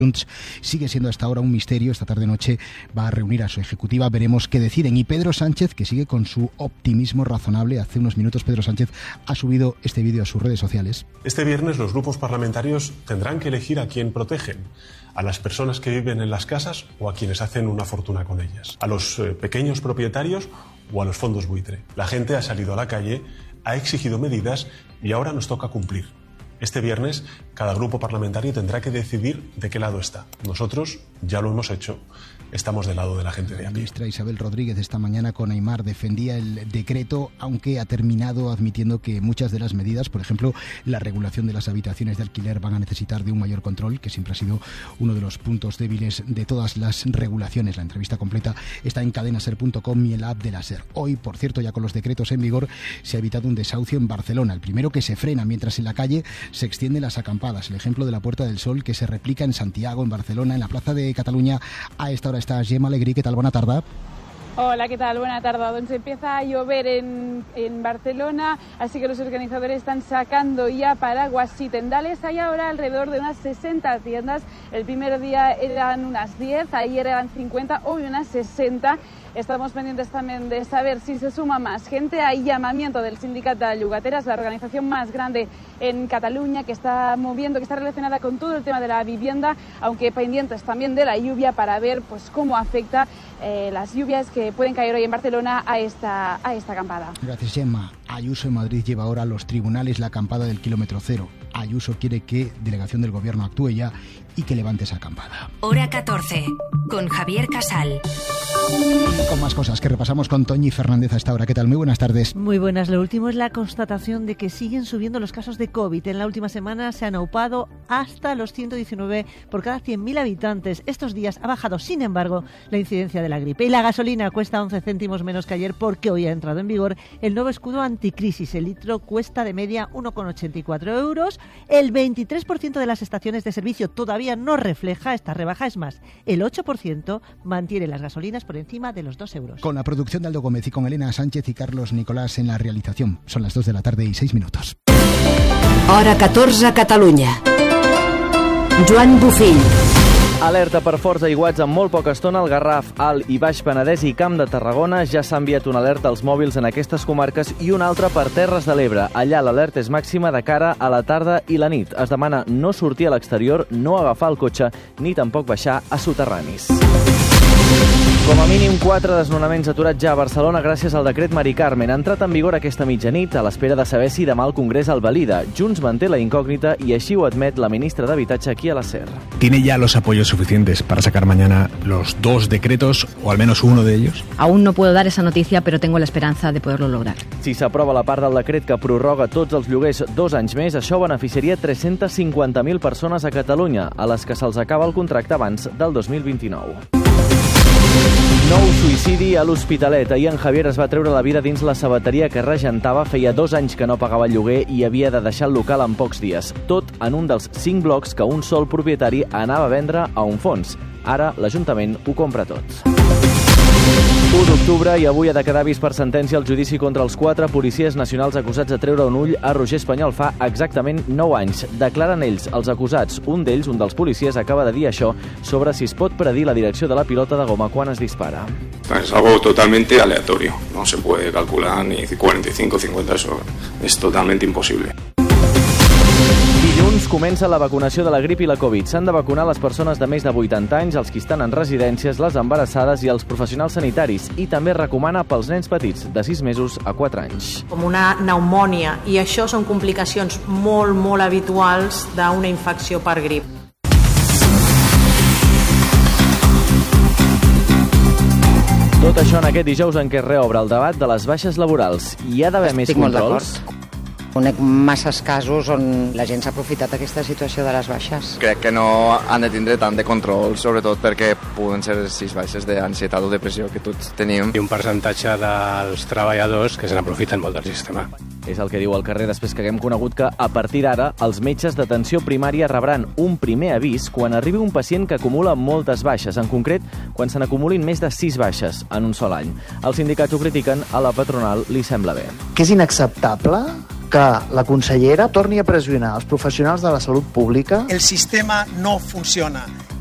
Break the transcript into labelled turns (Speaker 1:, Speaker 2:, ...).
Speaker 1: Sigue siendo hasta ahora un misterio. Esta tarde-noche va a reunir a su ejecutiva. Veremos qué deciden. Y Pedro Sánchez, que sigue con su optimismo razonable. Hace unos minutos Pedro Sánchez ha subido este vídeo a sus redes sociales.
Speaker 2: Este viernes los grupos parlamentarios tendrán que elegir a quién protegen. A las personas que viven en las casas o a quienes hacen una fortuna con ellas. A los pequeños propietarios o a los fondos buitre. La gente ha salido a la calle, ha exigido medidas y ahora nos toca cumplir. Este viernes, cada grupo parlamentario tendrá que decidir de qué lado está. Nosotros ya lo hemos hecho. Estamos del lado de la gente de a pie.
Speaker 1: La ministra Isabel Rodríguez esta mañana con Aimar defendía el decreto, aunque ha terminado admitiendo que muchas de las medidas, por ejemplo, la regulación de las habitaciones de alquiler, van a necesitar de un mayor control, que siempre ha sido uno de los puntos débiles de todas las regulaciones. La entrevista completa está en cadenaser.com y en la app de la SER. Hoy, por cierto, ya con los decretos en vigor, se ha evitado un desahucio en Barcelona. El primero que se frena, mientras en la calle se extienden las acampadas. El ejemplo de la Puerta del Sol, que se replica en Santiago, en Barcelona, en la Plaza de Catalunya. A esta hora está Gemma Alegrí. ¿Qué tal? Bona tarda.
Speaker 3: Hola, ¿qué tal? Buena tarde. Doncs empieza a llover en Barcelona, así que los organizadores están sacando ya paraguas y tendales. Hay ahora alrededor de unas 60 tiendas. El primer día eran unas 10, ayer eran 50, hoy unas 60. Estamos pendientes también de saber si se suma más gente. Hay llamamiento del Sindicato de Llogateras, la organización más grande en Cataluña, que está moviendo, que está relacionada con todo el tema de la vivienda, aunque pendientes también de la lluvia para ver pues cómo afecta las lluvias que pueden caer hoy en Barcelona a esta acampada.
Speaker 1: Gracias, Gemma. Ayuso en Madrid lleva ahora a los tribunales la acampada del kilómetro cero. Ayuso quiere que delegación del gobierno actúe ya y que levante esa acampada.
Speaker 4: Hora 14, con Javier Casal.
Speaker 1: Con más cosas que repasamos con Toñi Fernández a esta hora. ¿Qué tal? Muy buenas tardes.
Speaker 5: Muy buenas. Lo último es la constatación de que siguen subiendo los casos de COVID. En la última semana se han aupado hasta los 119 por cada 100.000 habitantes. Estos días ha bajado, sin embargo, la incidencia de la gripe. Y la gasolina cuesta 11 céntimos menos que ayer porque hoy ha entrado en vigor el nuevo escudo anticrisis. El litro cuesta de media 1,84 euros. El 23% de las estaciones de servicio todavía no refleja esta rebaja. Es más, el 8% mantiene las gasolinas por encima de los 2 euros.
Speaker 1: Con la producción de Aldo Gómez y con Elena Sánchez y Carlos Nicolás en la realización. Son las 2 de la tarde y 6 minutos.
Speaker 4: Hora 14 a Catalunya. Joan Bufill.
Speaker 6: Alerta per forts aiguats en molt poca estona al Garraf, Alt i Baix Penedès i Camp de Tarragona. Ja s'ha enviat una alerta als mòbils en aquestes comarques i una altra per Terres de l'Ebre. Allà l'alerta és màxima de cara a la tarda i la nit. Es demana no sortir a l'exterior, no agafar el cotxe ni tampoc baixar a soterranis. Com a mínim 4 desnonaments aturats ja a Barcelona gràcies al decret Mari Carmen. Ha entrat en vigor aquesta mitjanit a l'espera de saber si demà el Congrés el valida. Junts manté la incògnita i així ho admet la ministra d'Habitatge aquí a la SER.
Speaker 7: ¿Tiene ya los apoyos suficientes para sacar mañana los 2 decretos o al menos uno de ellos?
Speaker 8: Aún no puedo dar esa noticia, pero tengo la esperanza de poderlo lograr.
Speaker 6: Si s'aprova la part del decret que prorroga tots els lloguers 2 anys més, això beneficiaria 350.000 persones a Catalunya, a les que se'ls acaba el contracte abans del 2029. Nou suïcidi a l'Hospitalet. Ahir en Javier es va treure la vida dins la sabateria que regentava. Feia 2 anys que no pagava el lloguer i havia de deixar el local en pocs dies. Tot en un dels 5 blocs que un sol propietari anava a vendre a un fons. Ara l'Ajuntament ho compra tot. 1 d'octubre i avui ha de quedar vist per sentència el judici contra els 4 policies nacionals acusats de treure un ull a Roger Espanyol fa exactament 9 anys. Declaren ells, els acusats. Un d'ells, un dels policies, acaba de dir això sobre si es pot predir la direcció de la pilota de goma quan es dispara.
Speaker 9: Es algo totalmente aleatorio. No se puede calcular ni 45, 50, eso es totalmente imposible.
Speaker 6: Dilluns comença la vacunació de la grip i la Covid. S'han de vacunar les persones de més de 80 anys, els que estan en residències, les embarassades i els professionals sanitaris. I també recomana pels nens petits, de 6 mesos a 4 anys.
Speaker 10: Com una pneumònia, i això són complicacions molt habituals d'una infecció per grip.
Speaker 6: Tot això en aquest dijous en què es reobre el debat de les baixes laborals. Hi ha d'haver més controls?
Speaker 11: Conec masses casos on la gent s'ha aprofitat d'aquesta situació de les baixes.
Speaker 12: Crec que no han de tindre tant de control, sobretot perquè poden ser 6 baixes d'ansietat o depressió que tots tenim.
Speaker 13: I un percentatge dels treballadors que se n'aprofiten molt del sistema.
Speaker 6: És el que diu al carrer després que haguem conegut que, a partir d'ara, els metges d'atenció primària rebran un primer avís quan arribi un pacient que acumula moltes baixes, en concret, quan se n'acumulin més de 6 baixes en un sol any. Els sindicats ho critiquen, a la patronal li sembla bé.
Speaker 14: Que és inacceptable que la consellera torni a pressionar els professionals de la salut pública.
Speaker 15: El sistema no funciona.